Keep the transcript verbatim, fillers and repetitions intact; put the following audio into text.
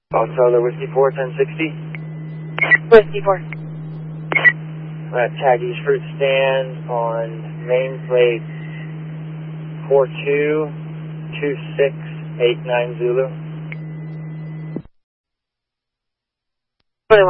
Foxtrot Whiskey four, ten sixty. Whiskey four. I'm going to tag East Fruit Stand on main plate four two two six eight nine Zulu.